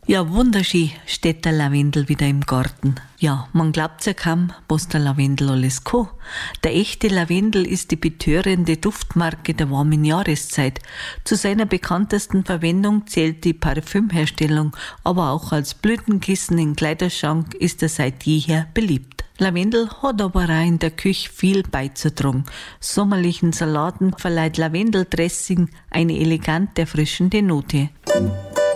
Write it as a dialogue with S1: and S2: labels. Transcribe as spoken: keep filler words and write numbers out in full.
S1: Ja, wunderschön steht der Lavendel wieder im Garten. Ja, man glaubt's ja kaum, was der Lavendel alles kann. Der echte Lavendel ist die betörende Duftmarke der warmen Jahreszeit. Zu seiner bekanntesten Verwendung zählt die Parfümherstellung, aber auch als Blütenkissen im Kleiderschrank ist er seit jeher beliebt. Lavendel hat aber auch in der Küche viel beizutragen. Sommerlichen Salaten verleiht Lavendeldressing eine elegant erfrischende Note.